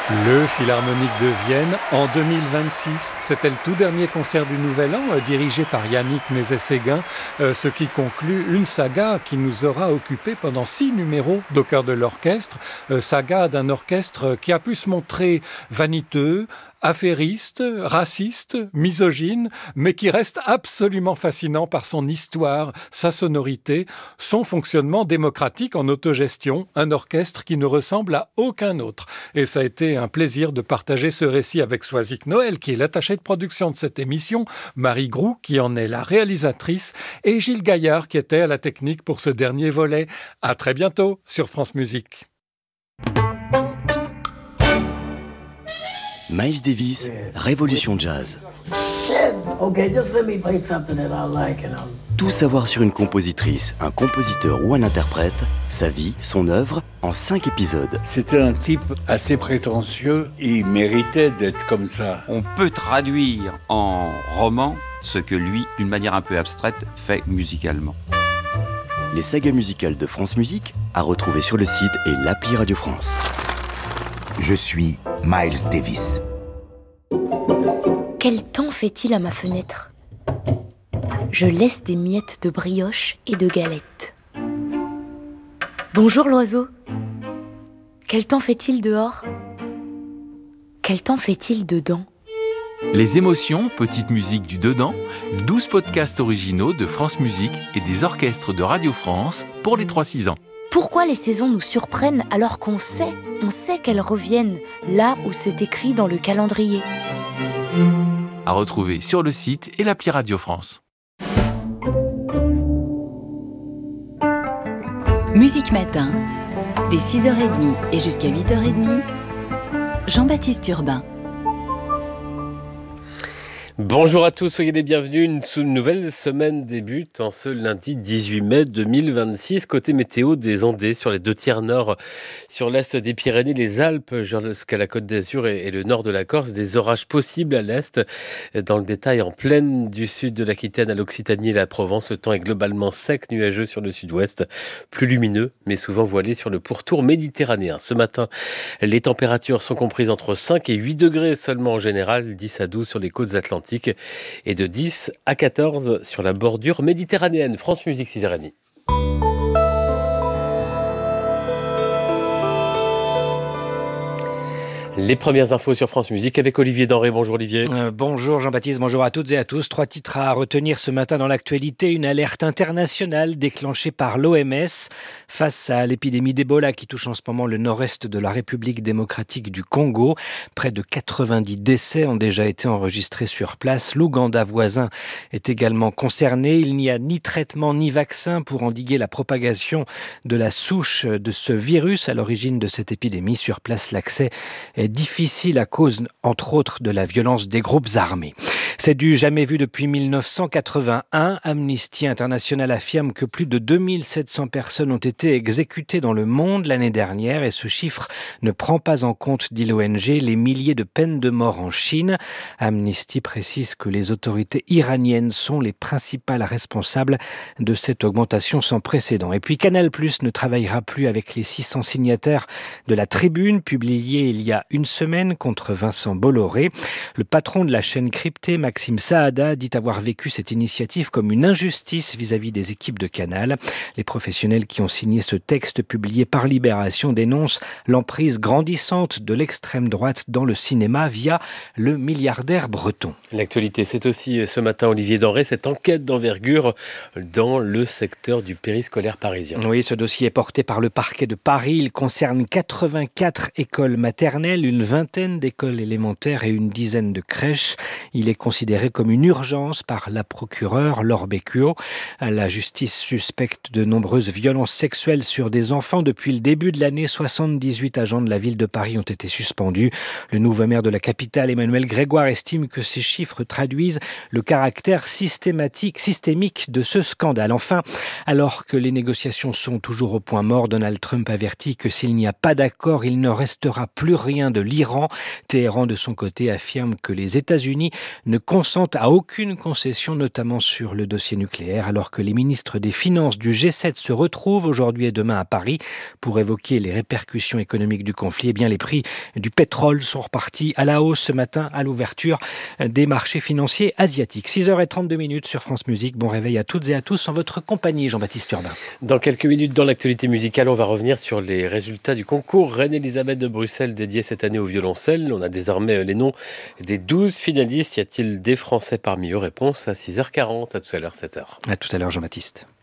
Le Philharmonique de Vienne en 2026. C'était le tout dernier concert du Nouvel An, dirigé par Yannick Nézet-Séguin, ce qui conclut une saga qui nous aura occupé pendant 6 numéros d'Au cœur de l'orchestre. Saga d'un orchestre qui a pu se montrer vaniteux, affairiste, raciste, misogyne, mais qui reste absolument fascinant par son histoire, sa sonorité, son fonctionnement démocratique en autogestion, un orchestre qui ne ressemble à aucun autre. Et ça a été un plaisir de partager ce récit avec Soisic Noël, qui est l'attachée de production de cette émission, Marie Groux, qui en est la réalisatrice, et Gilles Gaillard, qui était à la technique pour ce dernier volet. À très bientôt sur France Musique. Miles Davis, Révolution Jazz. Tout savoir sur une compositrice, un compositeur ou un interprète, sa vie, son œuvre, en 5 épisodes. C'était un type assez prétentieux, il méritait d'être comme ça. On peut traduire en roman ce que lui, d'une manière un peu abstraite, fait musicalement. Les sagas musicales de France Musique, à retrouver sur le site et l'appli Radio France. Je suis Miles Davis. Quel temps fait-il à ma fenêtre ? Je laisse des miettes de brioche et de galettes. Bonjour l'oiseau. Quel temps fait-il dehors ? Quel temps fait-il dedans ? Les émotions, petite musique du dedans, 12 podcasts originaux de France Musique et des orchestres de Radio France pour les 3-6 ans. Pourquoi les saisons nous surprennent alors qu'on sait qu'elles reviennent là où c'est écrit dans le calendrier ? À retrouver sur le site et l'appli Radio France. Musique Matin, dès 6h30 et jusqu'à 8h30, Jean-Baptiste Urbain. Bonjour à tous, soyez les bienvenus. Une nouvelle semaine débute en ce lundi 18 mai 2026. Côté météo, des ondées sur les 2 tiers nord, sur l'est des Pyrénées, les Alpes, jusqu'à la Côte d'Azur et le nord de la Corse. Des orages possibles à l'est. Dans le détail, en plaine du sud de l'Aquitaine à l'Occitanie et la Provence, le temps est globalement sec, nuageux sur le sud-ouest, plus lumineux, mais souvent voilé sur le pourtour méditerranéen. Ce matin, les températures sont comprises entre 5 et 8 degrés seulement en général, 10 à 12 sur les côtes atlantiques, et de 10 à 14 sur la bordure méditerranéenne. France Musique 6h30. Les premières infos sur France Musique avec Olivier Denré. Bonjour Olivier. Bonjour Jean-Baptiste, bonjour à toutes et à tous. 3 titres à retenir ce matin dans l'actualité. Une alerte internationale déclenchée par l'OMS face à l'épidémie d'Ebola qui touche en ce moment le nord-est de la République démocratique du Congo. Près de 90 décès ont déjà été enregistrés sur place. L'Ouganda voisin est également concerné. Il n'y a ni traitement ni vaccin pour endiguer la propagation de la souche de ce virus à l'origine de cette épidémie. Sur place, l'accès est difficile à cause, entre autres, de la violence des groupes armés. C'est du jamais vu depuis 1981. Amnesty International affirme que plus de 2700 personnes ont été exécutées dans le monde l'année dernière et ce chiffre ne prend pas en compte, dit l'ONG, les milliers de peines de mort en Chine. Amnesty précise que les autorités iraniennes sont les principales responsables de cette augmentation sans précédent. Et puis Canal+ ne travaillera plus avec les 600 signataires de la Tribune, publiée il y a une semaine contre Vincent Bolloré. Le patron de la chaîne cryptée, Maxime Saada, dit avoir vécu cette initiative comme une injustice vis-à-vis des équipes de Canal. Les professionnels qui ont signé ce texte publié par Libération dénoncent l'emprise grandissante de l'extrême droite dans le cinéma via le milliardaire breton. L'actualité, c'est aussi ce matin, Olivier Denré, cette enquête d'envergure dans le secteur du périscolaire parisien. Oui, ce dossier est porté par le parquet de Paris. Il concerne 84 écoles maternelles, une vingtaine d'écoles élémentaires et une dizaine de crèches. Il est considéré comme une urgence par la procureure Laure Beccuo. La justice suspecte de nombreuses violences sexuelles sur des enfants. Depuis le début de l'année, 78 agents de la ville de Paris ont été suspendus. Le nouveau maire de la capitale, Emmanuel Grégoire, estime que ces chiffres traduisent le caractère systémique de ce scandale. Enfin, alors que les négociations sont toujours au point mort, Donald Trump avertit que s'il n'y a pas d'accord, il ne restera plus rien de l'Iran. Téhéran, de son côté, affirme que les États-Unis ne consentent à aucune concession, notamment sur le dossier nucléaire, alors que les ministres des Finances du G7 se retrouvent aujourd'hui et demain à Paris pour évoquer les répercussions économiques du conflit. Eh bien, les prix du pétrole sont repartis à la hausse ce matin à l'ouverture des marchés financiers asiatiques. 6h32 sur France Musique. Bon réveil à toutes et à tous en votre compagnie, Jean-Baptiste Urbain. Dans quelques minutes, dans l'actualité musicale, on va revenir sur les résultats du concours Reine-Elisabeth de Bruxelles dédié cette année au violoncelle. On a désormais les noms des 12 finalistes. Y a-t-il des Français parmi eux? Réponse à 6h40. À tout à l'heure, 7h. À tout à l'heure, Jean-Baptiste.